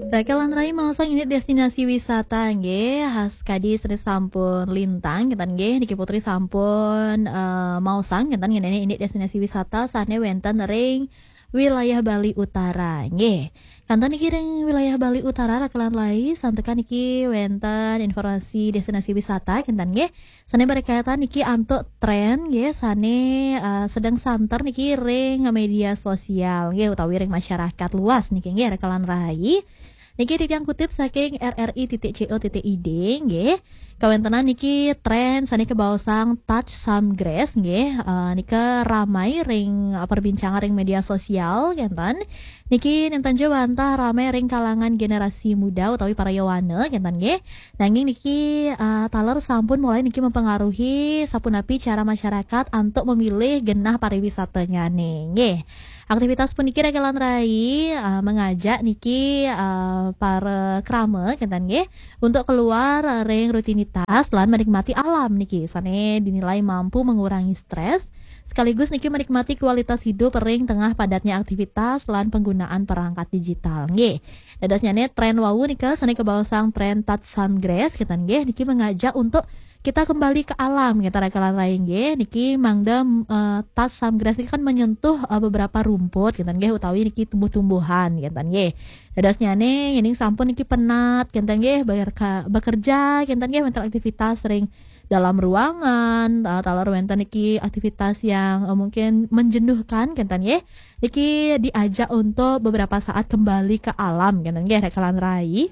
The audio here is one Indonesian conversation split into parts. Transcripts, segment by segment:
Rakelan Rai maosang ini destinasi wisata nggih khas kadi seri sampun lintang kinten nggih niki putri sampun maosang kinten ngene ini destinasi wisata sane wenten ring wilayah Bali Utara nggih. Kanten niki ring wilayah Bali Utara Rakelan Rai santekan niki wenten informasi destinasi wisata kinten nggih. Sane berkaitan niki antuk tren nggih sane sedang santer niki ring media sosial nggih utawi ring masyarakat luas niki nggih Rakelan Rai. Niki yang kutip saking rri.co.id nggih. Kawentenan niki tren sani kebaosang touch some grass nggih. Nika ramai ring perbincangan ring media sosial kinten. Niki nenten jawantah ramai ring kalangan generasi muda utawi para yawana kinten nggih. Nanging niki taler sampun mulai niki mempengaruhi sapunapi cara masyarakat untuk memilih genah pariwisatanya nggih. Aktivitas puniki Rakelan Rai mengajak niki para krama kinten nggih untuk keluar ring rutinitas lan menikmati alam niki sane dinilai mampu mengurangi stres sekaligus niki menikmati kualitas hidup ring tengah padatnya aktivitas lan penggunaan perangkat digital nggih. Dadosnyane tren wau nika sane kebaosang tren touch some grass kinten nggih niki mengajak untuk kita kembali ke alam kita Rakelan Rai nggih niki mangda touch some grass niki kan menyentuh beberapa rumput kinten nggih utawi niki tumbuh-tumbuhan kinten nggih. Dadosnyane ini sampun niki penat kinten nggih bekerja kinten nggih wonten aktivitas sering dalam ruangan talar wonten niki aktivitas yang mungkin menjenuhkan kinten nggih. Niki diajak untuk beberapa saat kembali ke alam kinten nggih Rakelan Rai.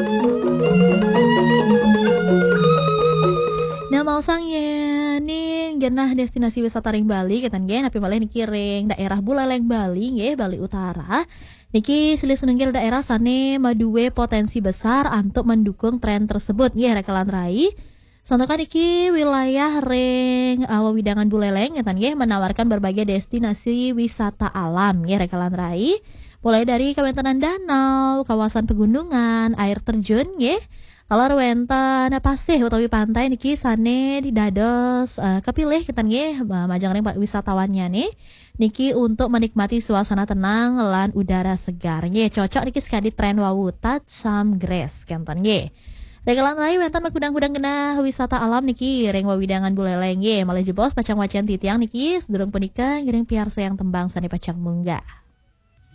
Nah mau sang nih genah destinasi wisata ring Bali kinten nggih napi malih niki ring daerah Buleleng Bali nggih Bali Utara. Niki silih senenggil daerah sane maduwe potensi besar untuk mendukung tren tersebut nggih Rakelan Rai. Santokan niki wilayah ring wewidangan Buleleng kinten nggih menawarkan berbagai destinasi wisata alam nggih Rakelan Rai. Mulai dari kawentenan danau, kawasan pegunungan, air terjun nggih. Kalau wenten pasih utawi pantai niki sane didados kepilih kinten nggih majang ring wisatawannya nih niki untuk menikmati suasana tenang lan udara segar nggih cocok niki sekali tren wau touch some grass kinten nggih. Rakelan Rai wenten makudang-kudang genah wisata alam niki ring wewidangan Buleleng nggih malih jebos pacang wacan titiang niki sedurung punika ngiring piarsa yang tembang sane pacang munggah.